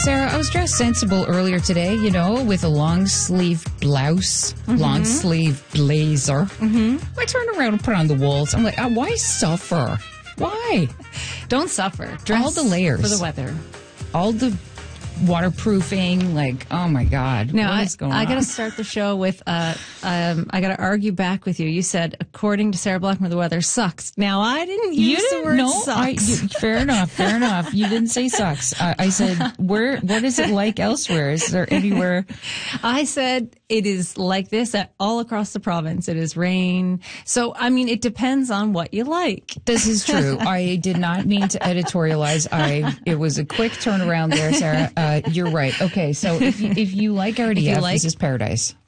Sarah, I was dressed sensible earlier today, with a long sleeve blouse, long sleeve blazer. I turned around and put on the wolves. I'm like, why suffer? Why? Don't suffer. Dress all the layers for the weather. All the waterproofing, oh my God. Now, what is going on? I got to start the show with, I got to argue back with you. You said, according to Sarah Blackmore, the weather sucks. Now, I didn't use the word sucks. Fair enough. You didn't say sucks. I said, what is it like elsewhere? Is there anywhere? I said, it is like this all across the province. It is rain. So, it depends on what you like. This is true. I did not mean to editorialize. It was a quick turnaround there, Sarah. You're right. Okay, so if you like RDF, this is paradise.